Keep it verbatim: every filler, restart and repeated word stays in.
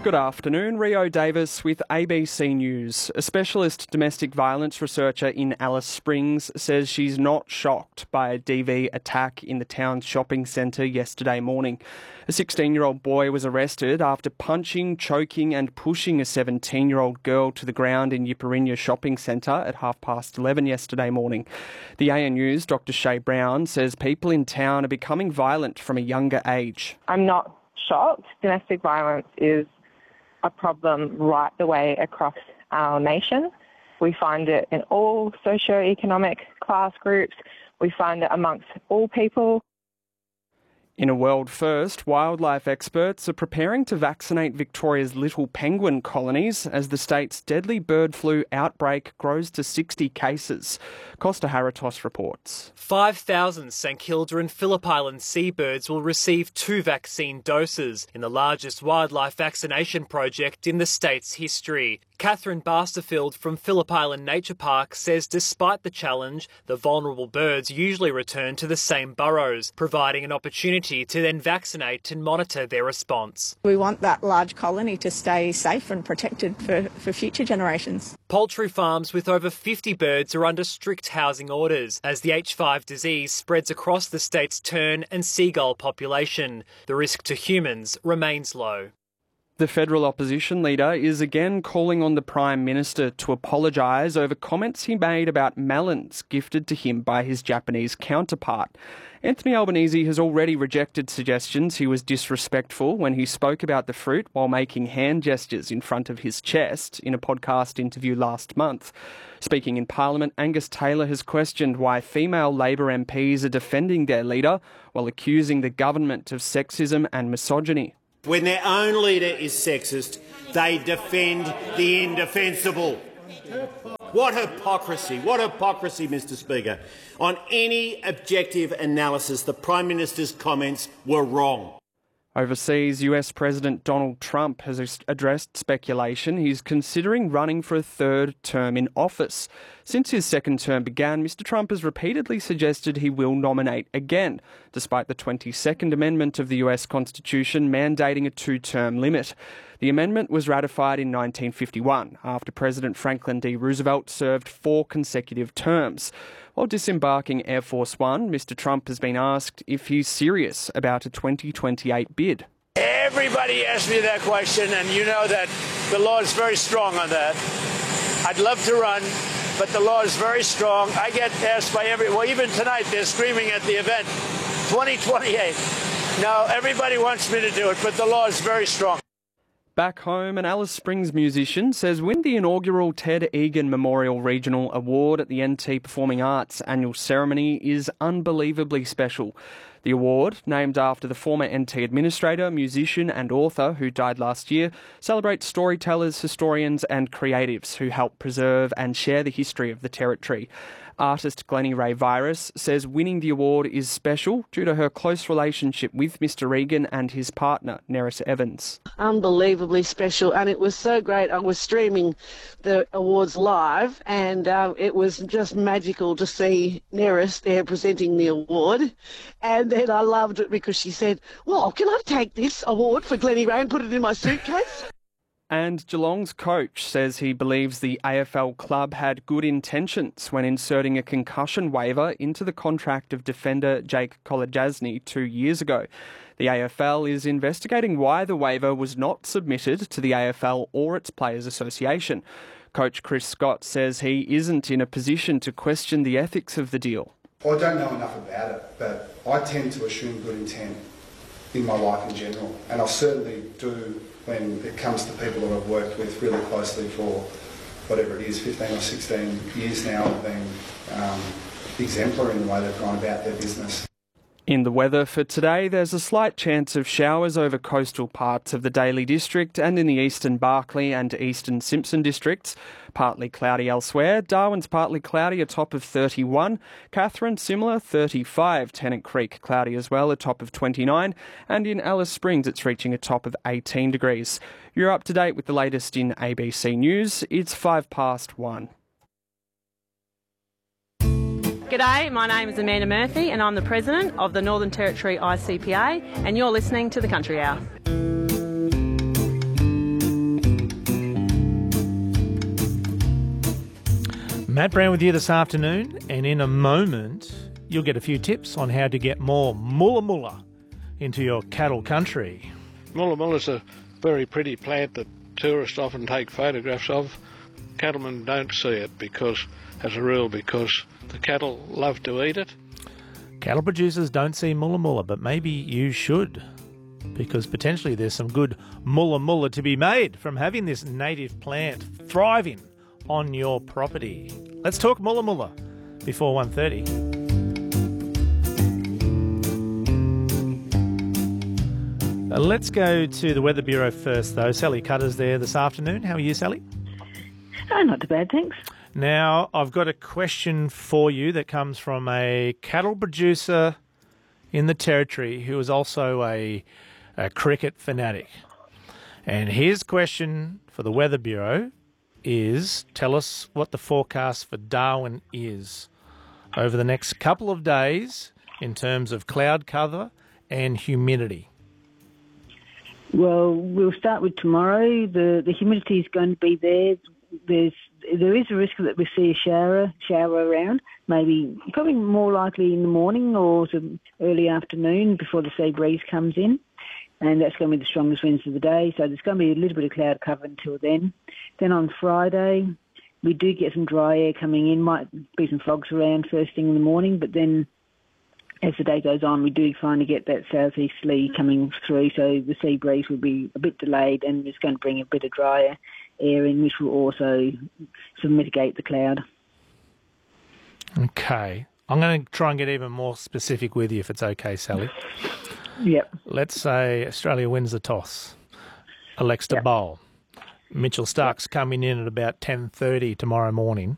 Good afternoon, Rio Davis with A B C News. A specialist domestic violence researcher in Alice Springs says she's not shocked by a D V attack in the town's shopping centre yesterday morning. A sixteen-year-old boy was arrested after punching, choking and pushing a seventeen-year-old girl to the ground in Yipirinya shopping centre at half past eleven yesterday morning. The A N U's Doctor Shay Brown says people in town are becoming violent from a younger age. I'm not shocked. Domestic violence is a problem right the way across our nation. We find it in all socio-economic class groups. We find it amongst all people. In a world first, wildlife experts are preparing to vaccinate Victoria's little penguin colonies as the state's deadly bird flu outbreak grows to sixty cases. Costa Haratos reports. five thousand St Kilda and Phillip Island seabirds will receive two vaccine doses in the largest wildlife vaccination project in the state's history. Catherine Basterfield from Phillip Island Nature Park says despite the challenge, the vulnerable birds usually return to the same burrows, providing an opportunity to then vaccinate and monitor their response. We want that large colony to stay safe and protected for, for future generations. Poultry farms with over fifty birds are under strict housing orders as the H five disease spreads across the state's tern and seagull population. The risk to humans remains low. The federal opposition leader is again calling on the Prime Minister to apologise over comments he made about melons gifted to him by his Japanese counterpart. Anthony Albanese has already rejected suggestions he was disrespectful when he spoke about the fruit while making hand gestures in front of his chest in a podcast interview last month. Speaking in Parliament, Angus Taylor has questioned why female Labor M Ps are defending their leader while accusing the government of sexism and misogyny. When their own leader is sexist, they defend the indefensible. What hypocrisy, what hypocrisy, Mister Speaker. On any objective analysis, the Prime Minister's comments were wrong. Overseas, U S President Donald Trump has addressed speculation he's considering running for a third term in office. Since his second term began, Mister Trump has repeatedly suggested he will nominate again, despite the twenty-second Amendment of the U S Constitution mandating a two-term limit. The amendment was ratified in nineteen fifty-one after President Franklin D. Roosevelt served four consecutive terms. While disembarking Air Force One, Mister Trump has been asked if he's serious about a twenty twenty-eight bid. Everybody asks me that question, and you know that the law is very strong on that. I'd love to run, but the law is very strong. I get asked by every, well, even tonight they're screaming at the event, twenty twenty-eight. No, everybody wants me to do it, but the law is very strong. Back home, an Alice Springs musician says winning the inaugural Ted Egan Memorial Regional Award at the N T Performing Arts annual ceremony is unbelievably special. The award, named after the former N T administrator, musician and author who died last year, celebrates storytellers, historians and creatives who help preserve and share the history of the territory. Artist Glennie Ray Virus says winning the award is special due to her close relationship with Mister Egan and his partner, Nerys Evans. Unbelievably special, and it was so great. I was streaming the awards live, and uh, it was just magical to see Nerys there presenting the award. And then I loved it because she said, well, can I take this award for Glennie Ray and put it in my suitcase? And Geelong's coach says he believes the A F L club had good intentions when inserting a concussion waiver into the contract of defender Jake Kolodjasny two years ago. The A F L is investigating why the waiver was not submitted to the A F L or its Players Association. Coach Chris Scott says he isn't in a position to question the ethics of the deal. I don't know enough about it, but I tend to assume good intent in my life in general, and I certainly do when it comes to people that I've worked with really closely for whatever it is, fifteen or sixteen years now. I've been um, exemplary in the way they've gone about their business. In the weather for today, there's a slight chance of showers over coastal parts of the Daly District and in the eastern Barkly and eastern Simpson districts. Partly cloudy elsewhere. Darwin's partly cloudy, a top of thirty-one. Katherine, similar, thirty-five. Tennant Creek, cloudy as well, a top of twenty-nine. And in Alice Springs, it's reaching a top of eighteen degrees. You're up to date with the latest in A B C News. It's five past one. G'day, my name is Amanda Murphy and I'm the President of the Northern Territory I C P A and you're listening to The Country Hour. Matt Brown with you this afternoon, and in a moment you'll get a few tips on how to get more mulla mulla into your cattle country. Mulla mulla's a very pretty plant that tourists often take photographs of. Cattlemen don't see it because, as a rule, because the cattle love to eat it. Cattle producers don't see mulla mulla, but maybe you should, because potentially there's some good mulla mulla to be made from having this native plant thriving on your property. Let's talk mulla mulla before one thirty. Uh, let's go to the Weather Bureau first, though. Sally Cutter's there this afternoon. How are you, Sally? Oh, not too bad, thanks. Now, I've got a question for you that comes from a cattle producer in the Territory who is also a, a cricket fanatic. And his question for the Weather Bureau is, tell us what the forecast for Darwin is over the next couple of days in terms of cloud cover and humidity. Well, we'll start with tomorrow. The the humidity is going to be there. There's there is a risk that we see a shower shower around, maybe probably more likely in the morning or some early afternoon before the sea breeze comes in. And that's going to be the strongest winds of the day. So there's going to be a little bit of cloud cover until then. Then on Friday, we do get some dry air coming in. Might be some fogs around first thing in the morning, but then as the day goes on, we do finally get that southeasterly coming through. So the sea breeze will be a bit delayed, and it's going to bring a bit of drier air in, which will also sort of mitigate the cloud. Okay. I'm going to try and get even more specific with you, if it's okay, Sally. Yep. Let's say Australia wins the toss, elects to yep. bowl. Mitchell Stark's yep. coming in at about ten thirty tomorrow morning.